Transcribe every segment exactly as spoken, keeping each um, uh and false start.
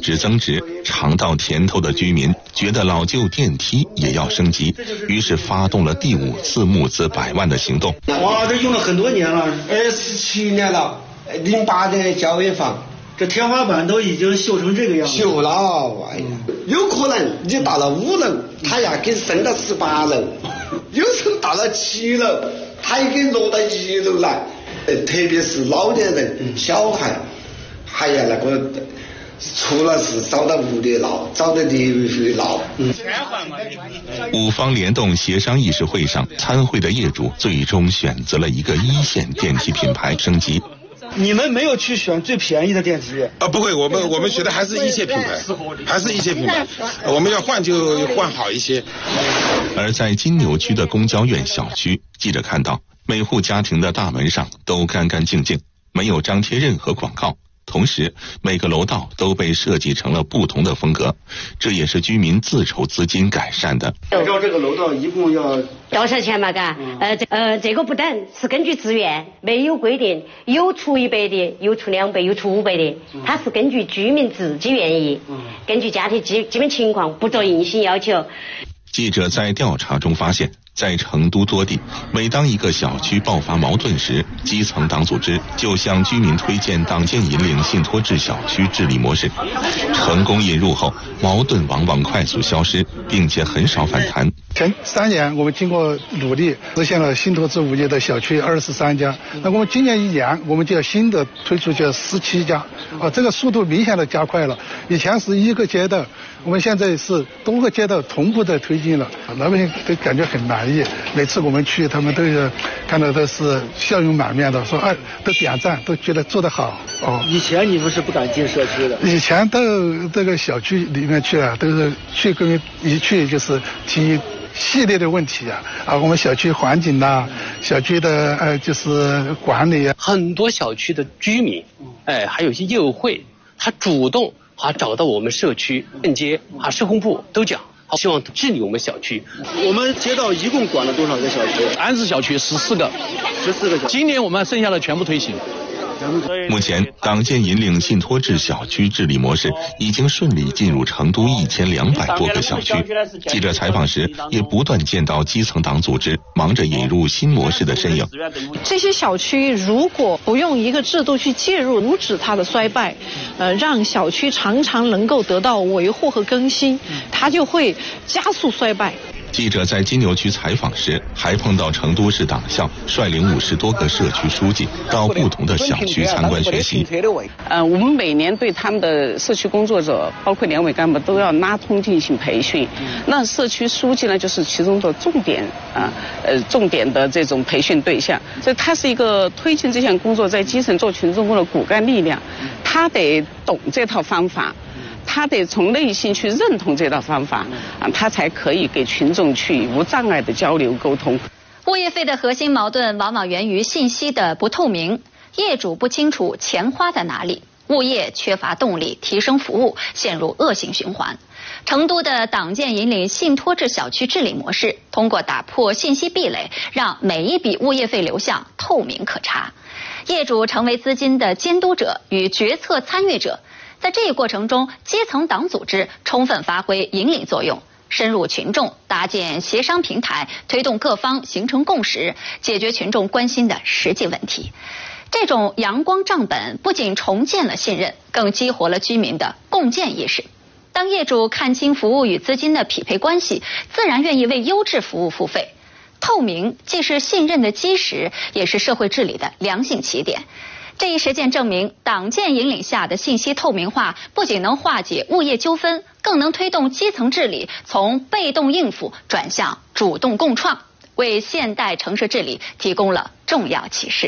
值增值，尝到甜头的居民觉得老旧电梯也要升级，于是发动了第五次募资百万的行动。 哇，这用了很多年了，二十七年了，零八年交尾房。这天花板都已经锈成这个样子， 锈了，哎呀，有可能你到了五楼，它要给升到十八楼；有时候到了七楼，它也给落到一楼来。呃，特别是老年人、小孩，还有那个，除了是找到物业闹，找到物业闹。嗯。 五方联动协商议事会上，参会的业主最终选择了一个一线电梯品牌升级。 你们没有去选最便宜的电梯啊？不会，我们我们选的还是一线品牌，还是一线品牌。我们要换就换好一些。 而在金牛区的公交院小区，记者看到每户家庭的大门上都干干净净，没有张贴任何广告。同时，每个楼道都被设计成了不同的风格，这也是居民自筹资金改善的。 按照这个楼道一共要多少钱嘛？嘎、嗯，呃，这呃这个不等，是根据自愿，没有规定，有出一百的，有出两百，有出五百的，它是根据居民自己愿意，嗯、根据家庭基基本情况，不做硬性要求。 记者在调查中发现，在成都多地，每当一个小区爆发矛盾时，基层党组织就向居民推荐党建引领信托制小区治理模式。成功引入后，矛盾往往快速消失，并且很少反弹。 前三年我们经过努力，实现了信托制物业的小区二十三家。那我们今年一年，我们就要新的推出就十七家，啊，这个速度明显的加快了。以前是一个街道，我们现在是多个街道同步的推进了，老百姓都感觉很满意。每次我们去，他们都是看到都是笑容满面的，说哎，都点赞，都觉得做得好。哦， 以前你们是不敢进社区的， 以前到这个小区里面去啊，都是去跟一去就是提系列的问题啊，啊，我们小区环境呐、啊，小区的呃就是管理啊， 很多小区的居民，哎，还有一些业委会，他主动啊找到我们社区链接啊，社工部都讲。希望治理我们小区。 我们街道一共管了多少个小区？ 安置小区十四个， 十四个小区。 今年我们剩下的全部推行。 目前，党建引领信托制小区治理模式已经顺利进入成都一千两百多个小区。记者采访时，也不断见到基层党组织忙着引入新模式的身影。 这些小区如果不用一个制度去介入，阻止它的衰败，呃，让小区常常能够得到维护和更新，它就会加速衰败。 记者在金牛区采访时，还碰到成都市党校率领五十多个社区书记到不同的小区参观学习。 呃，我们每年对他们的社区工作者，包括两委干部，都要拉通进行培训。那社区书记呢，就是其中的重点啊，呃，重点的这种培训对象。所以他是一个推进这项工作在基层做群众工的骨干力量，他得懂这套方法。他得从内心去认同这套方法，啊，他才可以给群众去无障碍的交流沟通。 物业费的核心矛盾往往源于信息的不透明，业主不清楚钱花在哪里，物业缺乏动力提升服务，陷入恶性循环。成都的党建引领信托制小区治理模式，通过打破信息壁垒，让每一笔物业费流向透明可查，业主成为资金的监督者与决策参与者。在这一过程中，基层党组织充分发挥引领作用，深入群众，搭建协商平台，推动各方形成共识，解决群众关心的实际问题。这种阳光账本不仅重建了信任，更激活了居民的共建意识。当业主看清服务与资金的匹配关系，自然愿意为优质服务付费。透明既是信任的基石，也是社会治理的良性起点。这一实践证明，党建引领下的信息透明化不仅能化解物业纠纷，更能推动基层治理从被动应付转向主动共创，为现代城市治理提供了重要启示。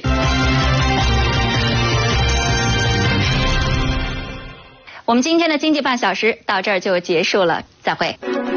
我们今天的经济半小时到这儿就结束了，再会。